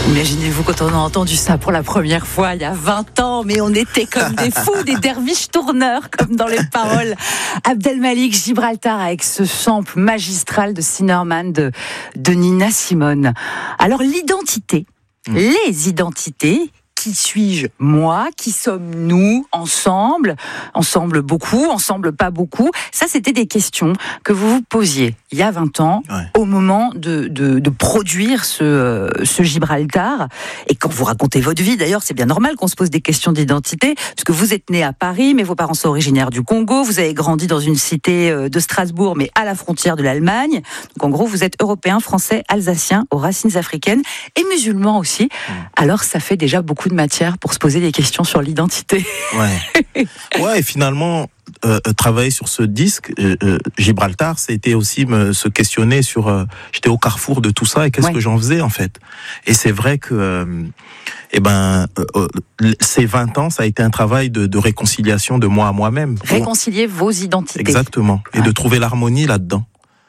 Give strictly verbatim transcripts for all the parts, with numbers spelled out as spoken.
Imaginez-vous quand on a entendu ça pour la première fois il y a vingt ans, mais on était comme des fous, des derviches tourneurs, comme dans les paroles. Abdelmalik Gibraltar avec ce sample magistral de Sinnerman de, de Nina Simone. Alors l'identité, mmh. les identités, qui suis-je, moi, qui sommes-nous, ensemble, ensemble beaucoup, ensemble pas beaucoup, ça c'était des questions que vous vous posiez il y a vingt ans, ouais. au moment de, de, de produire ce, ce Gibraltar, et quand vous racontez votre vie, d'ailleurs c'est bien normal qu'on se pose des questions d'identité, parce que vous êtes né à Paris, mais vos parents sont originaires du Congo, vous avez grandi dans une cité de Strasbourg, mais à la frontière de l'Allemagne, donc en gros vous êtes européen, français, alsacien, aux racines africaines, et musulman aussi, mmh. alors ça fait déjà beaucoup de matière pour se poser des questions sur l'identité. Ouais, ouais et finalement, euh, travailler sur ce disque, euh, euh, Gibraltar, c'était aussi me, se questionner sur... Euh, j'étais au carrefour de tout ça et qu'est-ce ouais. que j'en faisais en fait. Et c'est vrai que... Euh, eh ben, euh, ces vingt ans, ça a été un travail de, de réconciliation de moi à moi-même. Réconcilier vos identités. Exactement. Et ouais. de trouver l'harmonie là-dedans.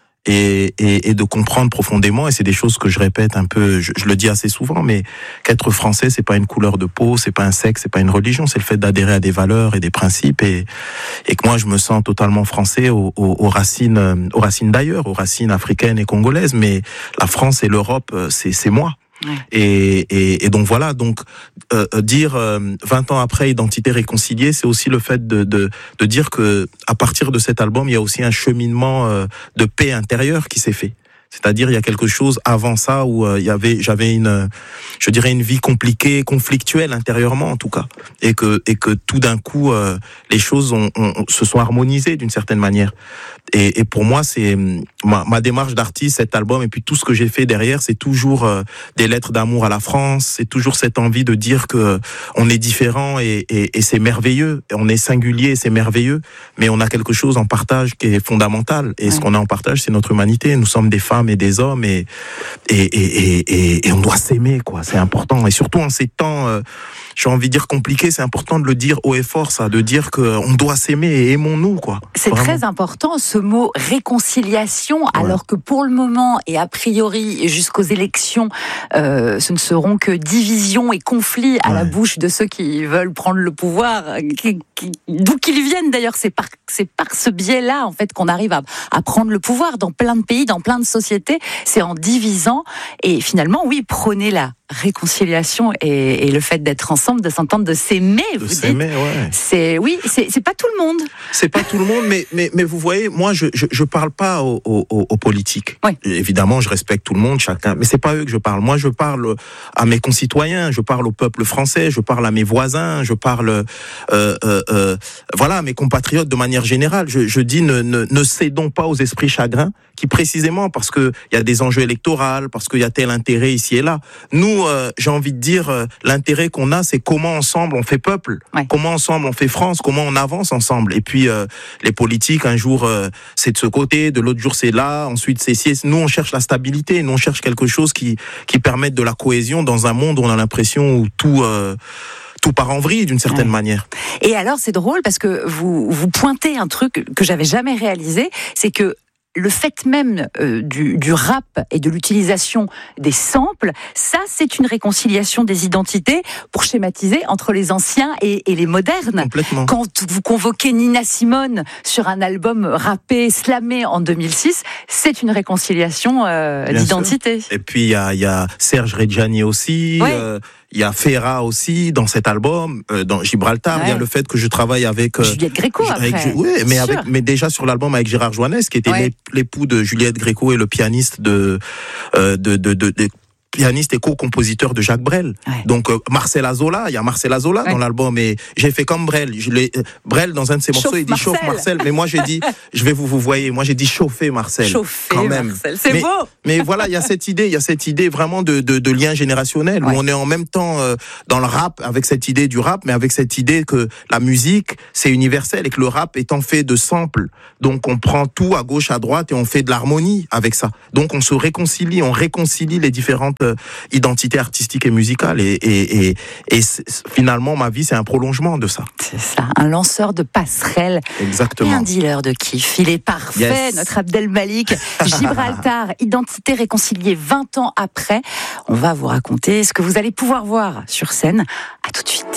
Et, et, et de comprendre profondément, et c'est des choses que je répète un peu, je, je le dis assez souvent, mais qu'être français, c'est pas une couleur de peau, c'est pas un sexe, c'est pas une religion, c'est le fait d'adhérer à des valeurs et des principes, et, et que moi je me sens totalement français aux, aux, aux racines, aux racines d'ailleurs, aux racines africaines et congolaises, mais la France et l'Europe, c'est, c'est moi. Ouais. Et, et, et donc voilà, donc euh, dire euh, vingt ans après identité réconciliée, c'est aussi le fait de, de, de dire que à partir de cet album, il y a aussi un cheminement euh, de paix intérieure qui s'est fait. C'est-à-dire, il y a quelque chose avant ça où euh, il y avait, j'avais une, je dirais une vie compliquée, conflictuelle intérieurement en tout cas, et que et que tout d'un coup euh, les choses ont, ont, se sont harmonisées d'une certaine manière. Et, et pour moi, c'est ma, ma démarche d'artiste, cet album, et puis tout ce que j'ai fait derrière, c'est toujours euh, des lettres d'amour à la France. C'est toujours cette envie de dire que on est différent et, et, et c'est merveilleux, on est singulier, et c'est merveilleux, mais on a quelque chose en partage qui est fondamental. Et ouais. ce qu'on a en partage, c'est notre humanité. Nous sommes des femmes et des hommes, et et et et, et on doit s'aimer, quoi. C'est important. Et surtout en ces temps, euh, j'ai envie de dire compliqués, c'est important de le dire haut et fort, ça, de dire que on doit s'aimer et aimons-nous, quoi. C'est Vraiment. Très important ce mot réconciliation, ouais. alors que pour le moment et a priori jusqu'aux élections, euh, ce ne seront que divisions et conflits à ouais. la bouche de ceux qui veulent prendre le pouvoir, qui, qui, d'où qu'ils viennent d'ailleurs. C'est par c'est par ce biais-là en fait qu'on arrive à, à prendre le pouvoir dans plein de pays, dans plein de sociétés. C'est en divisant et finalement, oui, prenez la réconciliation et, et le fait d'être ensemble, de s'entendre, de s'aimer. De vous s'aimer, dites. Ouais. C'est oui, c'est, c'est pas tout le monde. C'est pas tout le monde, mais mais mais vous voyez, moi je je, je parle pas aux, aux, aux politiques. Oui. Évidemment, je respecte tout le monde, chacun, mais c'est pas eux que je parle. Moi, je parle à mes concitoyens, je parle au peuple français, je parle à mes voisins, je parle euh, euh, euh, voilà, à mes compatriotes de manière générale. Je, je dis ne, ne ne cédons pas aux esprits chagrins qui précisément parce que il y a des enjeux électoraux, parce qu'il y a tel intérêt ici et là. Nous, euh, j'ai envie de dire, euh, l'intérêt qu'on a, c'est comment ensemble on fait peuple, ouais. comment ensemble on fait France, comment on avance ensemble. Et puis euh, les politiques, un jour euh, c'est de ce côté, de l'autre jour c'est là, ensuite c'est ci. Nous on cherche la stabilité, nous on cherche quelque chose qui qui permette de la cohésion dans un monde où on a l'impression où tout euh, tout part en vrille d'une certaine ouais. manière. Et alors c'est drôle parce que vous vous pointez un truc que j'avais jamais réalisé, c'est que le fait même euh, du, du rap et de l'utilisation des samples, ça c'est une réconciliation des identités pour schématiser entre les anciens et, et les modernes. Complètement. Quand vous convoquez Nina Simone sur un album rappé, slamé en deux mille six, c'est une réconciliation euh, d'identité. Sûr. Et puis il y a, y a Serge Reggiani aussi. Ouais. Euh, Il y a Ferra aussi dans cet album, euh, dans Gibraltar. Ouais. Il y a le fait que je travaille avec euh, Juliette Gréco avec, après. Oui, mais avec, mais déjà sur l'album avec Gérard Joannès, qui était ouais. l'époux de Juliette Gréco et le pianiste de euh, de, de, de, de pianiste et co-compositeur de Jacques Brel. Ouais. Donc euh, Marcel Azola, il y a Marcel Azola ouais. dans l'album, et j'ai fait comme Brel. Je l'ai, euh, Brel dans un de ses morceaux, chauffe il dit Marcel. Chauffe Marcel, mais moi j'ai dit, je vais vous vous voyez, moi j'ai dit chauffer Marcel. Chauffer quand même. Marcel, c'est mais, beau. Mais voilà, il y a cette idée, il y a cette idée vraiment de de, de lien générationnel ouais. où on est en même temps euh, dans le rap avec cette idée du rap, mais avec cette idée que la musique c'est universel et que le rap étant fait de samples, donc on prend tout à gauche à droite et on fait de l'harmonie avec ça. Donc on se réconcilie, on réconcilie les différentes euh, identité artistique et musicale. Et, et, et, et finalement, ma vie, c'est un prolongement de ça. C'est ça, un lanceur de passerelles. Exactement. Et un dealer de kiff. Il est parfait, yes. Notre Abdel Malik. Gibraltar, identité réconciliée vingt ans après. On va vous raconter ce que vous allez pouvoir voir sur scène. À tout de suite.